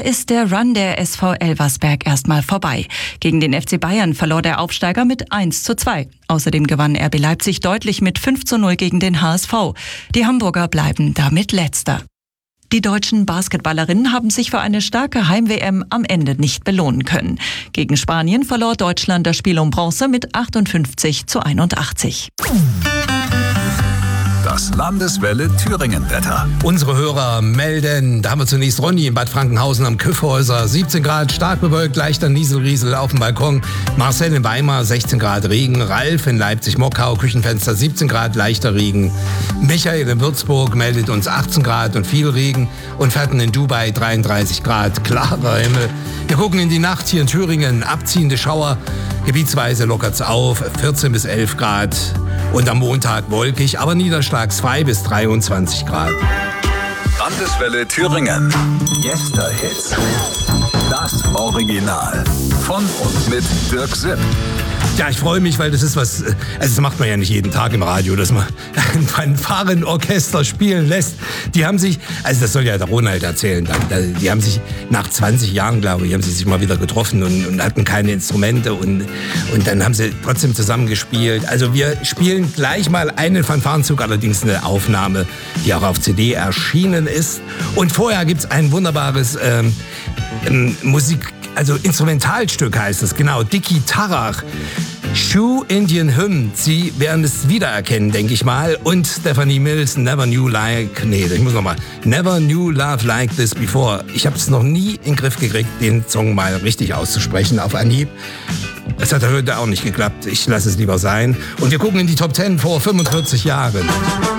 ist der Run der SV Elversberg erstmal vorbei. Gegen den FC Bayern verlor der Aufsteiger mit 1:2. Außerdem gewann RB Leipzig deutlich mit 5:0 gegen den HSV. Die Hamburger bleiben damit Letzter. Die deutschen Basketballerinnen haben sich für eine starke Heim-WM am Ende nicht belohnen können. Gegen Spanien verlor Deutschland das Spiel um Bronze mit 58:81. Das Landeswelle Thüringen-Wetter. Unsere Hörer melden, da haben wir zunächst Ronny in Bad Frankenhausen am Küffhäuser, 17 Grad, stark bewölkt, leichter Nieselriesel auf dem Balkon. Marcel in Weimar, 16 Grad Regen. Ralf in Leipzig-Mockau, Küchenfenster, 17 Grad, leichter Regen. Michael in Würzburg meldet uns 18 Grad und viel Regen. Und Fetten in Dubai, 33 Grad, klarer Himmel. Wir gucken in die Nacht hier in Thüringen, abziehende Schauer. Gebietsweise lockert's auf, 14 bis 11 Grad. Und am Montag wolkig, aber niederschlagsfrei bis 23 Grad. Landeswelle Thüringen. Yesterhits. Das Original. Von und mit Dirk Sipp. Ja, ich freue mich, weil das ist was, also das macht man ja nicht jeden Tag im Radio, dass man ein Fanfarenorchester spielen lässt. Die haben sich, also das soll ja der Ronald erzählen, die haben sich nach 20 Jahren, glaube ich, haben sie sich mal wieder getroffen und hatten keine Instrumente und dann haben sie trotzdem zusammen gespielt. Also wir spielen gleich mal einen Fanfarenzug, allerdings eine Aufnahme, die auch auf CD erschienen ist. Und vorher gibt's ein wunderbares also Instrumentalstück heißt es, genau, Dicky Tarrach. Shoe Indian Hymn, Sie werden es wiedererkennen, denke ich mal. Und Stephanie Mills, Never Knew Love Like This Before. Ich habe es noch nie in den Griff gekriegt, den Song mal richtig auszusprechen auf Anhieb. Das hat heute auch nicht geklappt. Ich lasse es lieber sein. Und wir gucken in die Top 10 vor 45 Jahren.